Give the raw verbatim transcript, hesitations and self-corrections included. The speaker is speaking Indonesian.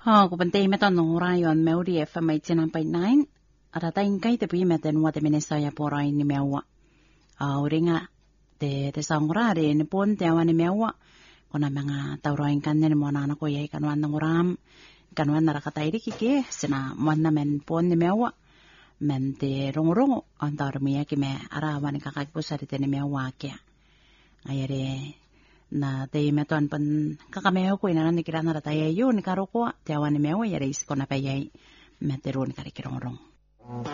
Ha, ko penting meton nora yon Melody F M eighty nine point nine. Ada tain kai te pi meten wa te menesa ya pora ini mewa. Ah, uringa te te sangura re ne pon te awane mewa. Kona mga tauroin kan ne mo na ko yai kan wan ngoram. Kan wan nara kata iri kike sena monna men pon ne mewa. Men te rongo-rongo antar mi ki me ara wan kakak ko sa te ne mewa kya. Ayare na te meton pen kakameo ko ina ni kirana rata ya yo ni karoko te awane mewa ya reis kona pa yai meterun kari kirong-rong.